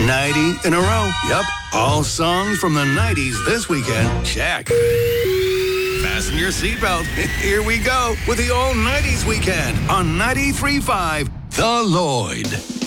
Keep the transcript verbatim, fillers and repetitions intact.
ninety in a row. Yep. All songs from the nineties this weekend. Check. Fasten your seatbelt. Here we go with the all nineties weekend on ninety-three point five The Lloyd.